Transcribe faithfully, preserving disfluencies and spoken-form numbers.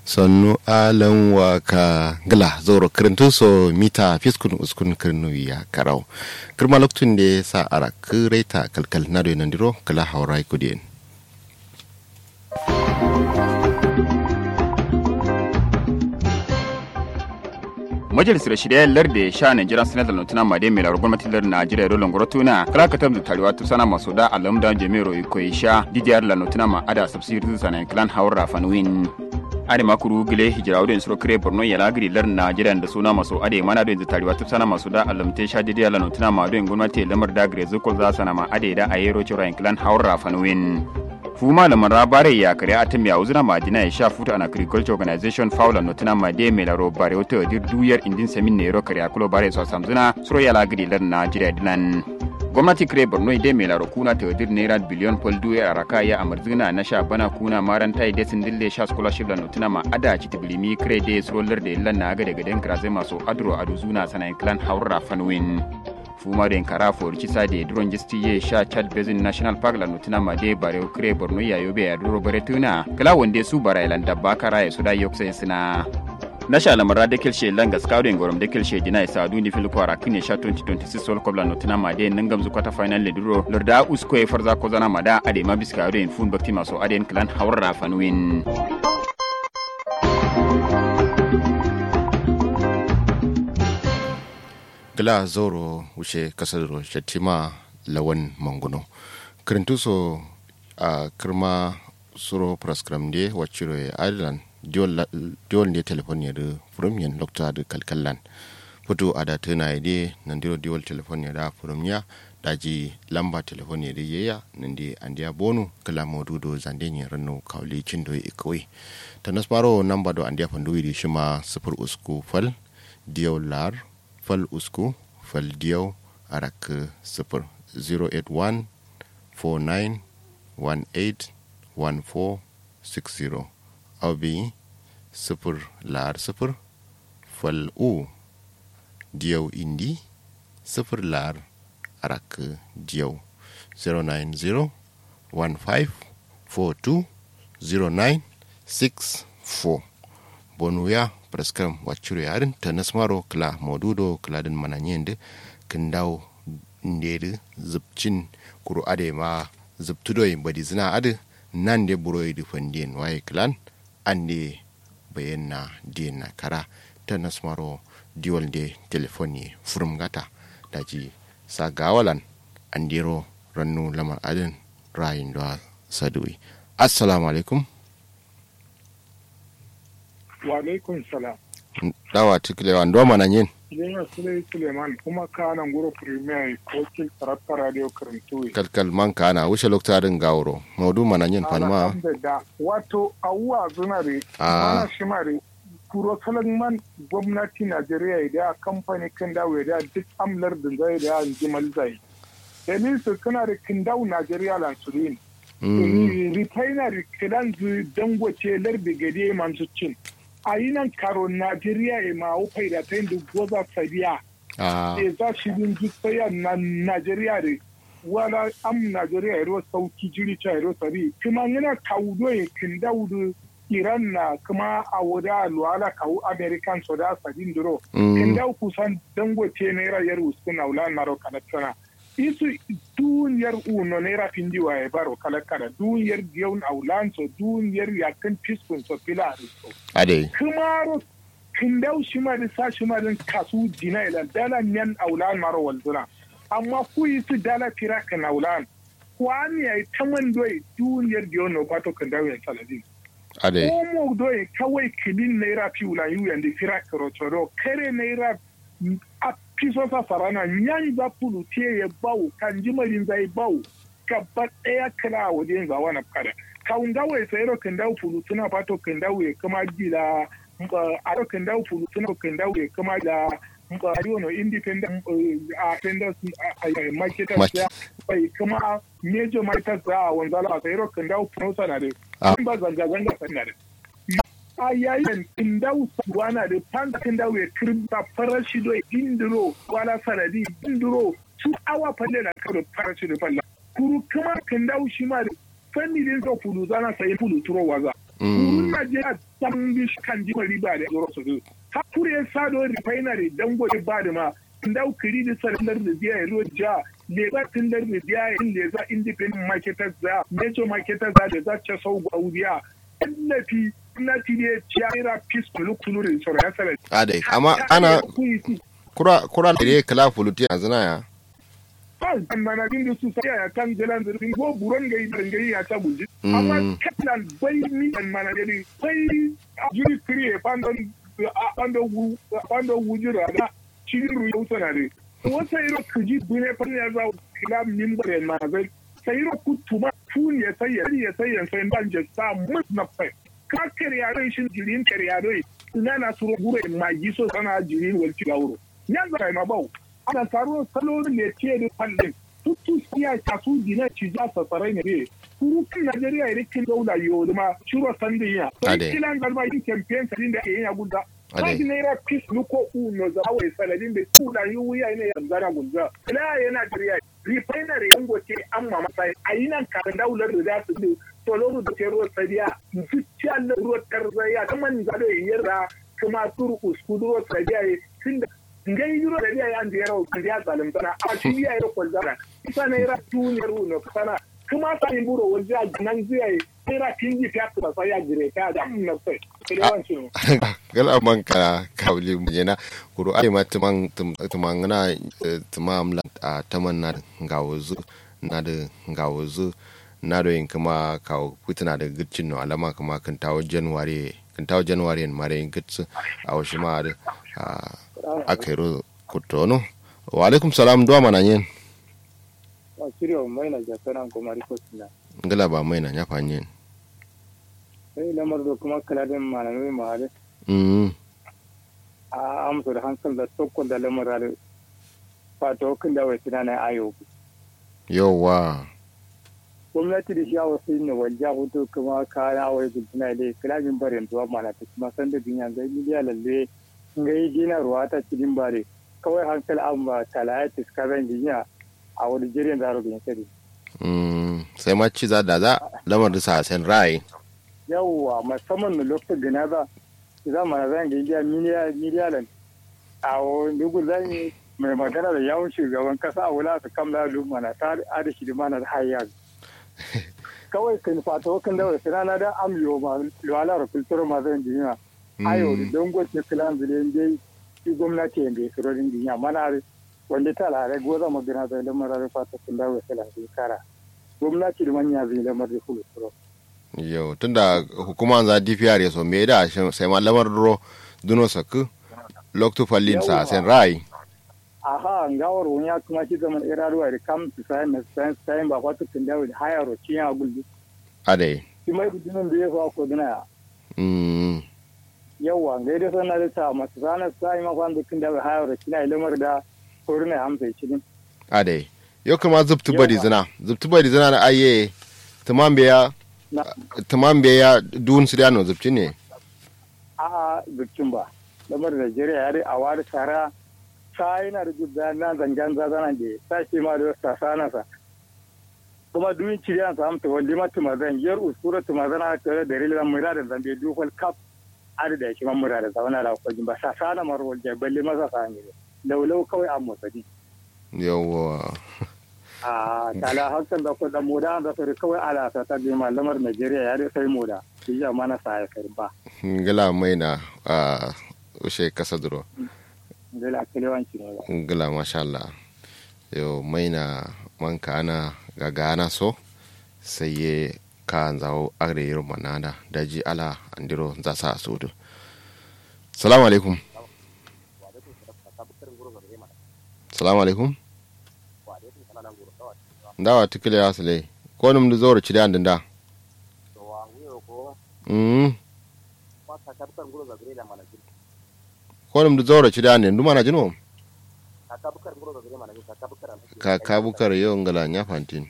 sannu alan waka gala zoro kirintu so mita fiskun uskun kirnu ya karau kirma loktun de sa ara kireta kalkal na do nandiro kala haurai kudien majalisar shirya larde sha Nigerian Senate Lantuna Made mai larubar matilar Najeriya Rolon Grotuna kala katam da tarewa tu sana masu da alamda Jemiro Ikoyi sha D D R Lantuna ma ada subsidy sana clan Haura Fanwin ade makuru gile hijira wadin suro kire Borno ya lagri lar Najeriya da suna masu ade mana da tarewa tu sana masu da alamte sha D D R Lantuna ma don gwamnati lamar da gre zukul za sana ma ade da ayero chora clan Haura Fanwin fuma lamar rabare ya kare atim ya uzuna madina ya sha food and agriculture organization faula notina made me la robare oto dir duyar indin semin ne ro kare akulo bare so samzuna suro ya lagri lar Najeriya dinan gwamnati kare Borno ide me la rokuna to dir naira billion pol duyar araka ya amarzuna na sha bana kuna maranta ide sin dille sha scholarship la notina ma ada ci tibilimi kare de suro lar de lan na ga daga den kraze maso adro aduzuna sanan clan haura fanwin fuma den kara for kisa de drone jistiye sha Chad Basin National Park la nutina made bare kre Borno ya yobe ya duro bare tuna kala wonde su bara ilan dabba kara ya suda yokse sina nasha la marade kelshe langa scouting gorom de kelshe dina isa du ni fil kwara kine sha twenty twenty-six sol kobla nutina made nangam zu kwata final le duro lorda usko e farza ko zana mada ade mabiska ade fun bakti maso ade clan hawra fanwin gila zoro wuce kasar shatima lawan manguno kirintuso a kirma suro praskram de waciro ya ireland diol ne telefon ya da furumiyan lokta da kalkallan fito a da tana ya de nan diro diol telefon ya da furumiya daji lamba telefon ya da yaya nan de an diya bonu kala modudo zande ne rano kawli cindo ya ikawai ta nasmaro namba do an diya fanduwi da shima sifir usku fal diol lar fal usku fal diyaw arak sifir zero eight one four nine one eight one four six zero aw bi sifir lar sifir fal u diyaw indi sifir lar arak diyaw zero nine zero one five four two zero nine six four bonuya praskam wacure yarin ta nasmaro kla modudo kla din mananyende kindaw ndede zubcin kuru ade ma zubtudo badi zina ade nan de buroy di fandien waye klan ande bayenna dina kara ta nasmaro diwol de telefoni furum gata daji sa gawalan andiro rannu lamar adin rayin do sadui assalamu alaikum wa alaikun salam dawa tiklewa ndo mana yin yana sulai suleiman kuma kana ngoro premier wakil tarafta radio karantuwi kalkal man kana wuce loktarin gawro maudu mana yin fanma da wato awuwa zunare mana shimare kuro salan man gwamnati Najeriya da kamfani kan dawo da duk amlar da zai da jimal zai dalil su kana da kin dawo Najeriya lan sulin refinery kidan dangote larbi gade manzucin a yi nan karo Najeriya ya ma wufai da ta yin da goza sabiya e za shi bin jisaya na Najeriya da wala am Najeriya ya ruwa sauki jiri ta ya ruwa sabi kuma yana kawo ya kin daudu Iran na kuma a wuda luwala kawo American so da sabin duro kin dau kusan dangote naira yar uskun aula na ro kanatsana isu duniyar uno naira pindi wa ya baro kala kala duniyar giyon aulanso duniyar yakan fiskun so pila so ade kuma ro kindau shi ma da sashi ma dan kasu dina ila dala nyan aulan maro walzuna amma ku isu dala tiraka na aulan kwani ai taman doi duniyar giyon no bato kindau ya saladin ade ko doi kawai kilin naira fi ulan yu yanda tiraka ro choro kare naira a piso sa sarana nyan za pulu tie ya bawo kan jimarin zai bawo gaba daya kala wajen zawa na kada kawun dawo ya sayar kan dawo pulu tuna fato kan dawo ya kama gila a ro kan dawo pulu tuna kan dawo ya kama da ariyo no independent a tenders a market ya bai kama major market za a wanzala a sayar kan dawo pulu sana da ba zanga zanga sana da a yayin indau wana da fankin da we kirba farashi do indiro wala sanadi indiro su awa falle na karo farashi da falla kuru kuma kan dawo shi ma da family din ka fulu zana sai fulu turo waza kurun Najeriya san bi kan ji riba da yoro su ha kure sado refinery dangote ba da ma ndau kiri da salar da biya ro ja le ba tindar da biya in le za independent marketers za major marketers za da za ta sau gaudiya tallafi na tiye ciyara peaceful kulurin soro ya sare ade amma ana kura kura da kala fuluti azuna ya Pas mana din su sai ya kan jalan da go buron gai dan gai ya ta buji amma katlan bai ni dan mana dai sai jiri kriye pandon pandon pandon wujira da cikin ruwa sana ne wata iro kuji bune fa ya za kila mimbar ma zai sai iro kutuma tun ya sai ya ya sai ya sai ban je sa mus na fa ka kariya shin jirin kariya dai ina na suro gure magi so sana jirin walci gauro ya zai ma bau ana taro salon ne ce da fallin tutu siya kasu dina ci za sa sarai ne kuru kan Najeriya ya rikin daula yo da ma shiro sandiya sai kilan galba yin campaign sadin da yayin ya guda kai ne ra peace luko uno za wai saladin da kula yi wuya ne ya zara guda ila yana Najeriya refinery an goce amma masai ayinan kan daular da za su toloro da ruwa sadiya zuciya da ruwa tarzaya kaman zalo yarda kuma turu uskuduro sadiya tunda ngai yuro da ya an jero kan ya zalim sana a shi ya yi ko zara isa ne ra tuniyar uno sana kuma sai buro wanda nan zai sai ra kinji ta ta sai ya jire ta da mun sai lewancin gala man ka kawli mujena kuro ai ma tuman tuman na tumam a tamanna ngawozu na da ngawozu na do yin kuma kawo kutuna da gicin no alama kuma kan tawo january kan tawo january mare gitsu a washi ma da akairo kutono wa alaikum salam duwa mananyen wa kiriyo mai na jasaran kuma rikosina ngala ba mai na nyafa nyen sai lamar da kuma kaladin malamai mahale mm a amsa da hankal da tokkon da lamar da fato kan da wai tunana ayo yawa gwamnati da shawo sai ne wajja hoto kuma kana wai guduna dai kaladin barin duwa mana ta kuma san da dunya ga miliya lalle ngai dina ruwa ta cikin bare kawai hankali an ba talayatis kazan jinya a wani jirin da rubin sari mm sai ma ci za da za lamar da sa san rai yawwa musamman na lokacin gina za za mu zan ga iya miliya miliyalan a wani dugu zan yi mai magana da yawon shugaban kasa a wula su kamla lumana ta adashi da mana da hayya kawai kan fata kan da wasu rana da amiyo ma luwalar kulturu ma zan jinya ayo da dongo ce kilan zilen dai shi gwamnati yanda ya suro din jinya mana wanda ta lare goza magana da lamar fata kun da wasu lafi kara gwamnati da manya zai lamar da kulu suro yau tunda hukuma za D P R ya so me da sai ma lamar duro duno saku lokto fallin sa sen rai aha ngawar wonya kuma shi zaman iraruwa da kam su sai na sai sai ba kwata tun da hayaro ciya gulbi ade shi mai dunin da ya fa ko dina mm yawa ngai da sanar da ta masu sanar sai ma kwan dukin da hayaro ciya lamar da korne hamsa cikin ade yau kuma zubtu bari zina zubtu bari zina na aye tamam biya tamam biya dun su da no zubci ne a zubcin ba lamar da Najeriya ya dai a wari sara sai na da gudda na zangan zazana da sashi ma da sasana sa kuma duyin ciriyan sa amta wanda ma tumazan yar usura tumazana ta da rilan mura da zambe dukal kap ada da shi mamura da zauna da kwajin ba sasana marwal da balle masa sa ne laulau kawai a motsadi yawa a tala hakan da ko da moda da sai kawai ala ta ta bi malamar Najeriya ya dai sai moda shi ya mana sa ya karba ngala maina a ushe kasadro ngala kelewanci ne ngala masha Allah yo maina manka ana gagana so sai ye ka zawo agre yiro manada daji ala andiro za sa sudu assalamu alaikum assalamu alaikum ndawa tikile asle ko num du zoro ci dan da mm ko num du zoro ci dan ndu mana jino ka ka bukar yo ngala nya fantin